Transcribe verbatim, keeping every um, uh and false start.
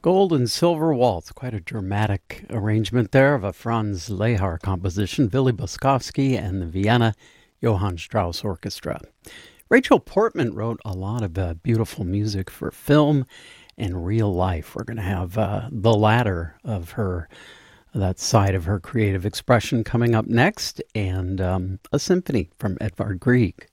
Gold and Silver Waltz, quite a dramatic arrangement there of a Franz Lehar composition, Billy Boskovsky and the Vienna Johann Strauss Orchestra. Rachel Portman wrote a lot of uh, beautiful music for film and real life. We're going to have uh, the latter of her, that side of her creative expression coming up next, and um, a symphony from Edvard Grieg.